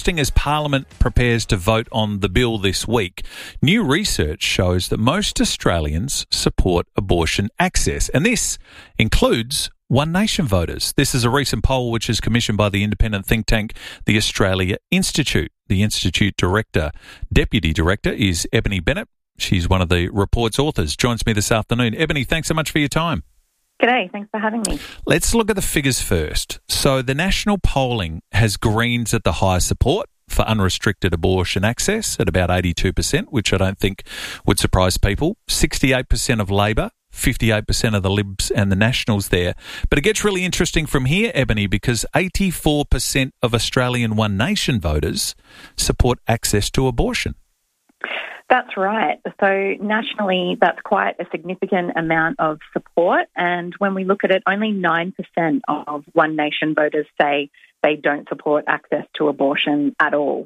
As Parliament prepares to vote on the bill this week, new research shows that most Australians support abortion access, and this includes One Nation voters. This is a recent poll which is commissioned by the independent think tank, the Australia Institute. The Institute Deputy Director is Ebony Bennett. She's one of the report's authors. Joins me this afternoon. Ebony, thanks so much for your time. G'day, thanks for having me. Let's look at the figures first. So the national polling has Greens at the highest support for unrestricted abortion access at about 82%, which I don't think would surprise people. 68% of Labor, 58% of the Libs and the Nationals there. But it gets really interesting from here, Ebony, because 84% of Australian One Nation voters support access to abortion. That's right. So nationally, that's quite a significant amount of support. And when we look at it, only 9% of One Nation voters say they don't support access to abortion at all.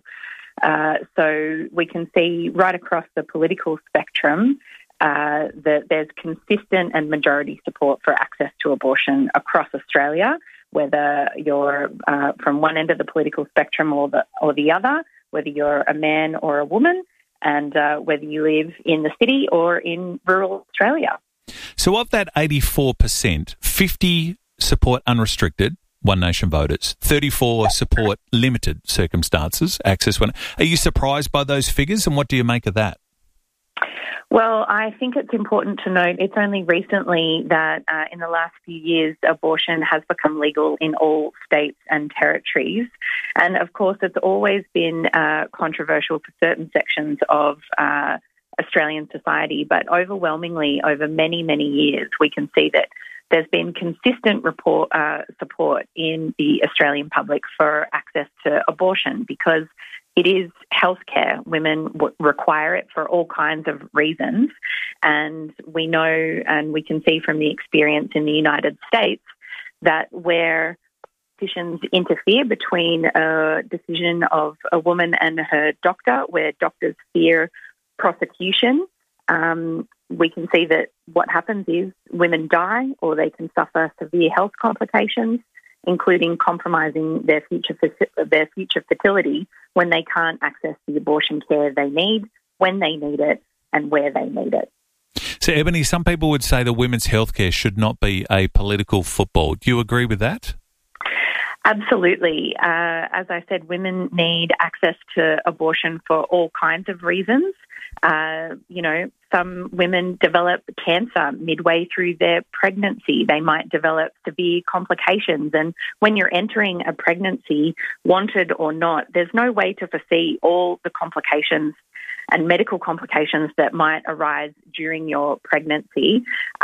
So we can see right across the political spectrum that there's consistent and majority support for access to abortion across Australia, whether you're from one end of the political spectrum or the other, whether you're a man or a woman, and whether you live in the city or in rural Australia. So of that 84%, 50 support unrestricted One Nation voters, 34 support limited circumstances, access. Are you surprised by those figures, and what do you make of that? Well, I think it's important to note it's only recently that in the last few years abortion has become legal in all states and territories. And of course, it's always been controversial for certain sections of Australian society, but overwhelmingly over many, many years, we can see that there's been consistent support in the Australian public for access to abortion because it is healthcare. Women require it for all kinds of reasons. And we know and we can see from the experience in the United States that where physicians interfere between a decision of a woman and her doctor, where doctors fear prosecution, we can see that what happens is women die or they can suffer severe health complications, including compromising their future fertility when they can't access the abortion care they need, when they need it, and where they need it. So, Ebony, some people would say that women's healthcare should not be a political football. Do you agree with that? Absolutely. As I said, women need access to abortion for all kinds of reasons. Some women develop cancer midway through their pregnancy. They might develop severe complications. And when you're entering a pregnancy, wanted or not, there's no way to foresee all the complications and medical complications that might arise during your pregnancy.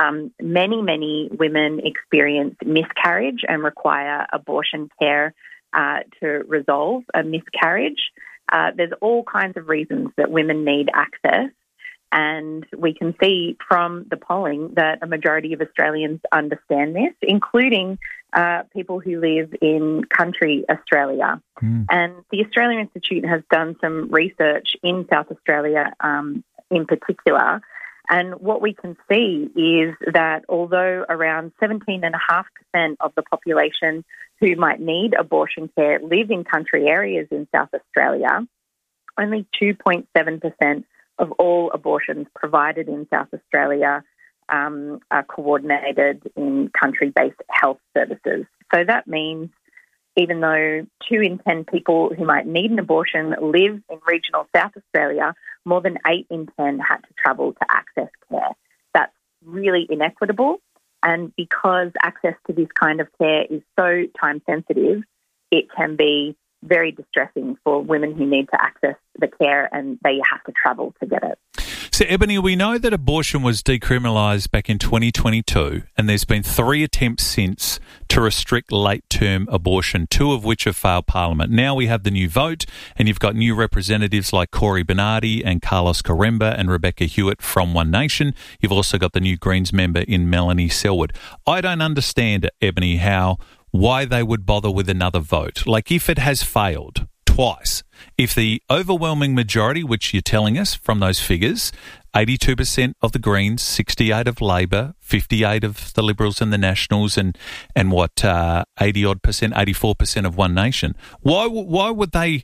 Many women experience miscarriage and require abortion care to resolve a miscarriage. There's all kinds of reasons that women need access. And we can see from the polling that a majority of Australians understand this, including people who live in country Australia. And the Australian Institute has done some research in South Australia in particular. And what we can see is that although around 17.5% of the population who might need abortion care live in country areas in South Australia, only 2.7% of all abortions provided in South Australia are coordinated in country-based health services. So that means even though 2 in 10 people who might need an abortion live in regional South Australia, more than 8 in 10 had to travel to access care. That's really inequitable. And because access to this kind of care is so time-sensitive, it can be very distressing for women who need to access the care and they have to travel to get it. So, Ebony, we know that abortion was decriminalised back in 2022 and there's been 3 attempts since to restrict late-term abortion, 2 of which have failed Parliament. Now we have the new vote and you've got new representatives like Cory Bernardi and Carlos Coremba and Rebecca Hewitt from One Nation. You've also got the new Greens member in Melanie Selwood. I don't understand, Ebony, why they would bother with another vote. Like, if it has failed twice, if the overwhelming majority, which you're telling us from those figures, 82% of the Greens, 68% of Labor, 58% of the Liberals and the Nationals, and 80-odd percent, 84% of One Nation, why would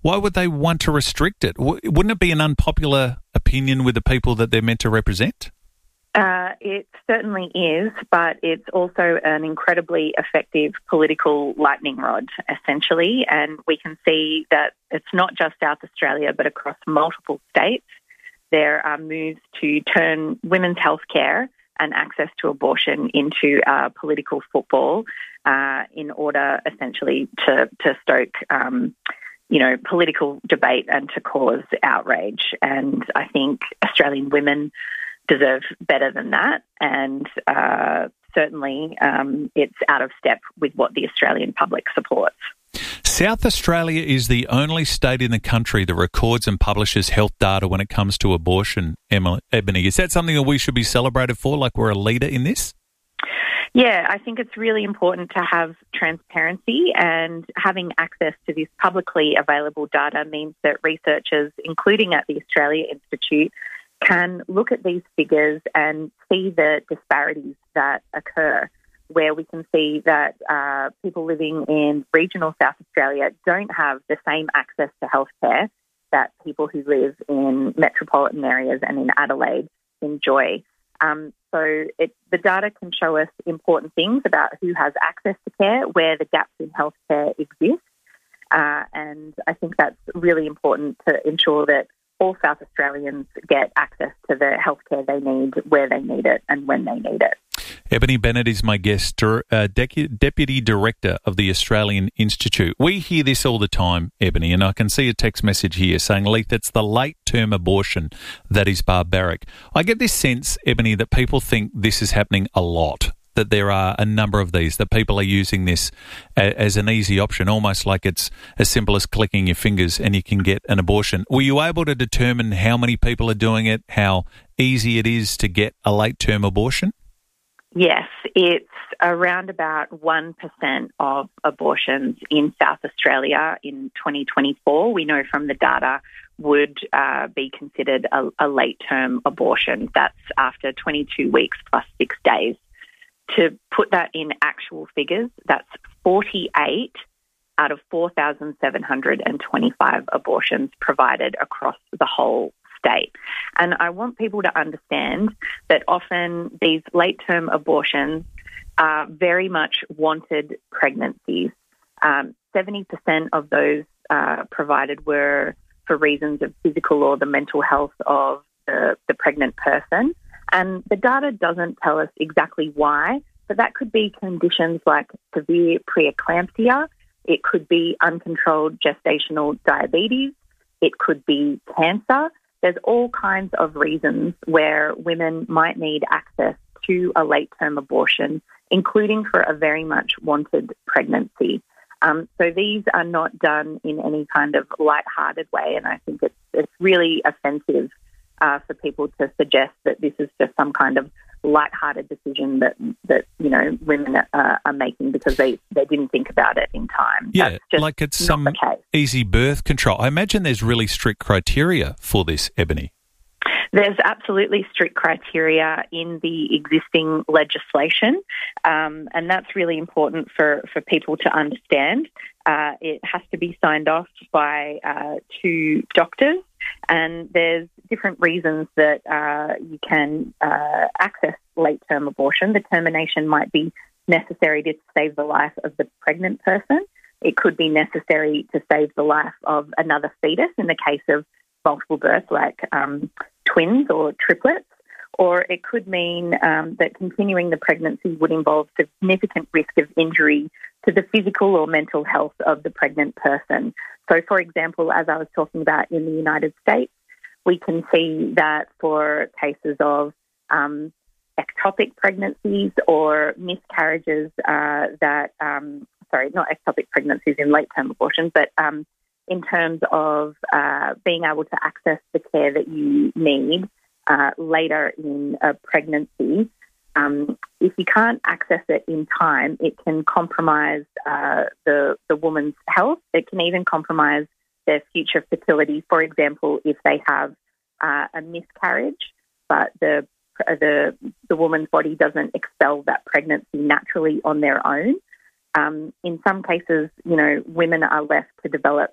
Why would they want to restrict it? Wouldn't it be an unpopular opinion with the people that they're meant to represent? It certainly is, but it's also an incredibly effective political lightning rod, essentially. And we can see that it's not just South Australia, but across multiple states, there are moves to turn women's health care and access to abortion into political football in order, essentially, to stoke political debate and to cause outrage. And I think Australian women deserve better than that. And certainly it's out of step with what the Australian public supports. South Australia is the only state in the country that records and publishes health data when it comes to abortion, Ebony. Is that something that we should be celebrated for, like we're a leader in this? Yeah, I think it's really important to have transparency, and having access to this publicly available data means that researchers, including at the Australia Institute, can look at these figures and see the disparities that occur, where we can see that people living in regional South Australia don't have the same access to healthcare that people who live in metropolitan areas and in Adelaide enjoy. So the data can show us important things about who has access to care, where the gaps in healthcare exist, and I think that's really important to ensure that all South Australians get access to the healthcare they need, where they need it and when they need it. Ebony Bennett is my guest, Deputy Director of the Australian Institute. We hear this all the time, Ebony, and I can see a text message here saying, Leith, it's the late-term abortion that is barbaric. I get this sense, Ebony, that people think this is happening a lot, that there are a number of these, that people are using this as an easy option, almost like it's as simple as clicking your fingers and you can get an abortion. Were you able to determine how many people are doing it, how easy it is to get a late-term abortion? Yes, it's around about 1% of abortions in South Australia in 2024, we know from the data, would be considered a late-term abortion. That's after 22 weeks plus 6 days. To put that in actual figures, that's 48 out of 4,725 abortions provided across the whole state. And I want people to understand that often these late-term abortions are very much wanted pregnancies. 70% of those provided were for reasons of physical or the mental health of the pregnant person. And the data doesn't tell us exactly why, but that could be conditions like severe preeclampsia. It could be uncontrolled gestational diabetes. It could be cancer. There's all kinds of reasons where women might need access to a late-term abortion, including for a very much wanted pregnancy. So these are not done in any kind of light-hearted way, and I think it's really offensive for people to suggest that this is just some kind of light-hearted decision that women are making because they didn't think about it in time. Yeah, that's just like it's not some the case. Easy birth control. I imagine there's really strict criteria for this, Ebony. There's absolutely strict criteria in the existing legislation, and that's really important for people to understand. It has to be signed off by 2 doctors, and there's different reasons that you can access late-term abortion. The termination might be necessary to save the life of the pregnant person. It could be necessary to save the life of another fetus in the case of multiple births, like twins or triplets, or it could mean that continuing the pregnancy would involve significant risk of injury to the physical or mental health of the pregnant person. So, for example, as I was talking about in the United States, we can see that for cases of ectopic pregnancies or miscarriages not ectopic pregnancies in late-term abortion, but in terms of being able to access the care that you need later in a pregnancy, if you can't access it in time, it can compromise the woman's health. It can even compromise their future fertility. For example, if they have a miscarriage, but the woman's body doesn't expel that pregnancy naturally on their own. In some cases, women are left to develop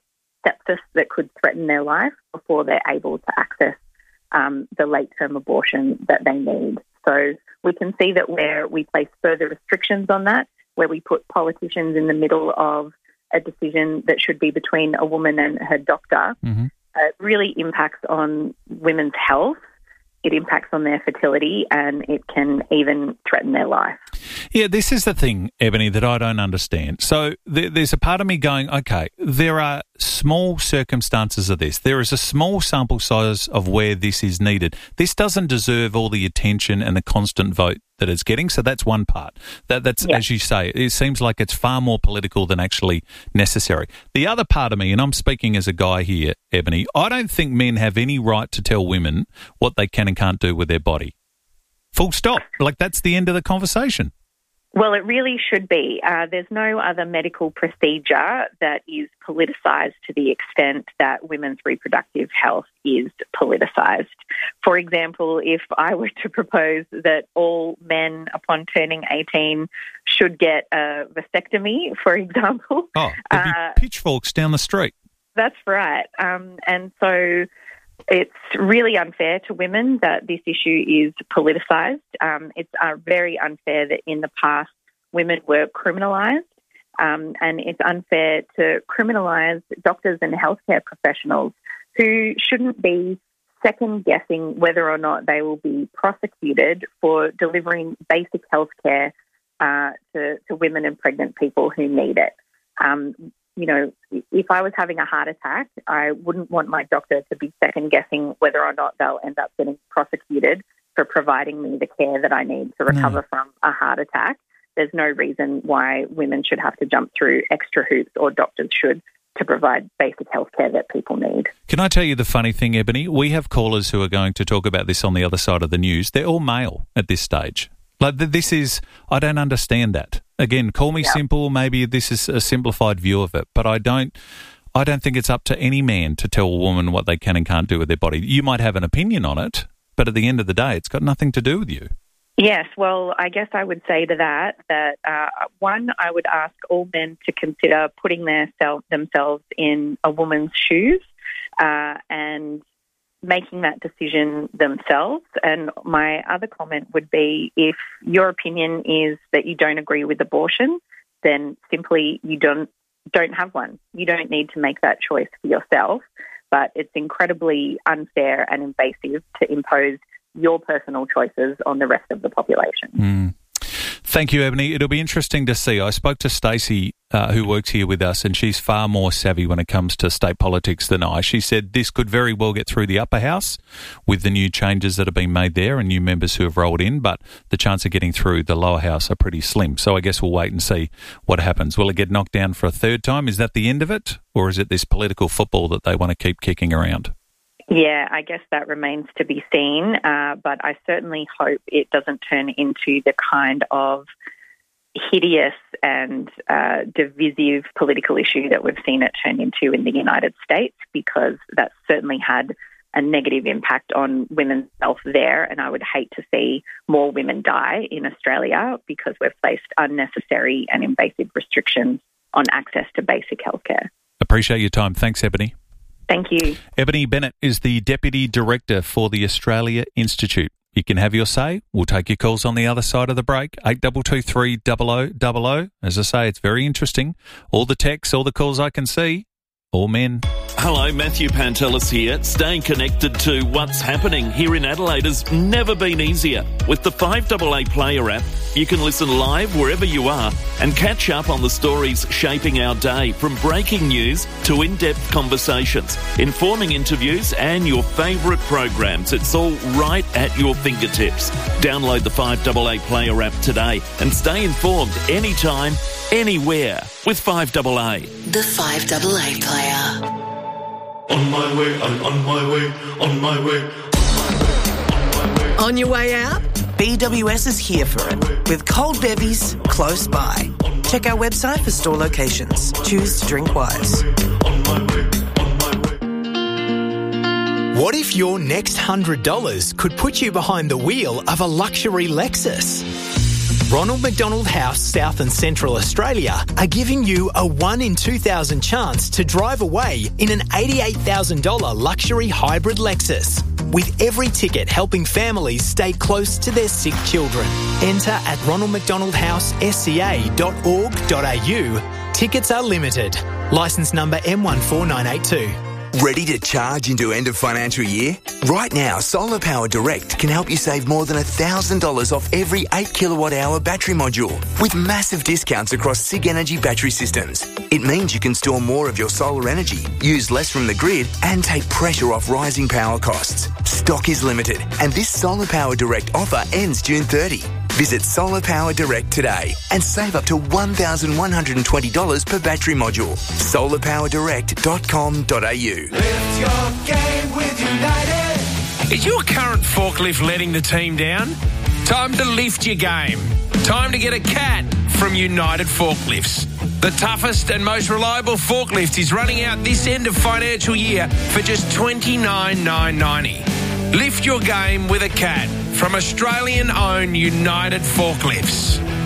sepsis that could threaten their life before they're able to access the late-term abortion that they need. So we can see that where we place further restrictions on that, where we put politicians in the middle of a decision that should be between a woman and her doctor, it really impacts on women's health. It impacts on their fertility, and it can even threaten their life. Yeah, this is the thing, Ebony, that I don't understand. So there's a part of me going, okay, there are small circumstances of this. There is a small sample size of where this is needed. This doesn't deserve all the attention and the constant vote that it's getting. So that's one part. That's As you say, it seems like it's far more political than actually necessary. The other part of me, and I'm speaking as a guy here, Ebony, I don't think men have any right to tell women what they can and can't do with their body. Full stop. Like, that's the end of the conversation. Well, it really should be. There's no other medical procedure that is politicised to the extent that women's reproductive health is politicised. For example, if I were to propose that all men upon turning 18 should get a vasectomy, for example. Oh, there'd be pitchforks down the street. That's right. And so it's really unfair to women that this issue is politicised. It's very unfair that in the past women were criminalised, and it's unfair to criminalise doctors and healthcare professionals who shouldn't be second-guessing whether or not they will be prosecuted for delivering basic healthcare to women and pregnant people who need it. You know, if I was having a heart attack, I wouldn't want my doctor to be second-guessing whether or not they'll end up getting prosecuted for providing me the care that I need to recover from a heart attack. There's no reason why women should have to jump through extra hoops, or doctors should, to provide basic health care that people need. Can I tell you the funny thing, Ebony? We have callers who are going to talk about this on the other side of the news. They're all male at this stage. Like, this is, I don't understand that. Again, call me simple. Maybe this is a simplified view of it, but I don't think it's up to any man to tell a woman what they can and can't do with their body. You might have an opinion on it, but at the end of the day, it's got nothing to do with you. Yes, well, I guess I would say to that, one, I would ask all men to consider putting themselves in a woman's shoes and making that decision themselves. And my other comment would be, if your opinion is that you don't agree with abortion, then simply you don't have one. You don't need to make that choice for yourself, but it's incredibly unfair and invasive to impose your personal choices on the rest of the population. Thank you, Ebony. It'll be interesting to see. I spoke to Stacey, who works here with us, and she's far more savvy when it comes to state politics than I. She said this could very well get through the upper house with the new changes that have been made there and new members who have rolled in, but the chance of getting through the lower house are pretty slim. So I guess we'll wait and see what happens. Will it get knocked down for a third time? Is that the end of it? Or is it this political football that they want to keep kicking around? Yeah, I guess that remains to be seen, but I certainly hope it doesn't turn into the kind of hideous and divisive political issue that we've seen it turn into in the United States, because that's certainly had a negative impact on women's health there, and I would hate to see more women die in Australia because we've placed unnecessary and invasive restrictions on access to basic healthcare. Appreciate your time. Thanks, Ebony. Thank you. Ebony Bennett is the Deputy Director for the Australia Institute. You can have your say. We'll take your calls on the other side of the break. 8223 0000. As I say, it's very interesting. All the texts, all the calls I can see, all men. Hello, Matthew Pantelis here. Staying connected to what's happening here in Adelaide has never been easier. With the 5AA Player app, you can listen live wherever you are and catch up on the stories shaping our day, from breaking news to in-depth conversations, informing interviews and your favourite programs. It's all right at your fingertips. Download the 5AA Player app today and stay informed anytime, anywhere with 5AA. The 5AA Player. On my way, I'm on my way, on my way. On your way out? BWS is here for it, with cold bevies close by. Check our website for store locations. Choose to drink wise. What if your next $100 could put you behind the wheel of a luxury Lexus? Ronald McDonald House, South and Central Australia, are giving you a 1 in 2,000 chance to drive away in an $88,000 luxury hybrid Lexus. With every ticket helping families stay close to their sick children. Enter at ronaldmcdonaldhousesca.org.au. Tickets are limited. Licence number M14982. Ready to charge into end of financial year? Right now, Solar Power Direct can help you save more than $1,000 off every 8 kilowatt hour battery module with massive discounts across SIG Energy battery systems. It means you can store more of your solar energy, use less from the grid and take pressure off rising power costs. Stock is limited and this Solar Power Direct offer ends June 30. Visit Solar Power Direct today and save up to $1,120 per battery module. solarpowerdirect.com.au. Lift your game with United. Is your current forklift letting the team down? Time to lift your game. Time to get a CAT from United Forklifts. The toughest and most reliable forklift is running out this end of financial year for just $29,990. Lift your game with a CAT from Australian-owned United Forklifts.